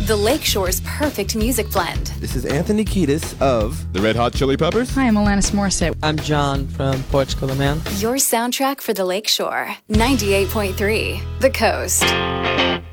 The Lakeshore's perfect music blend. This is Anthony Kiedis of The Red Hot Chili Peppers. Hi, I'm Alanis Morissette. I'm John from Portugal the Man. Your soundtrack for the Lakeshore. 98.3 The Coast.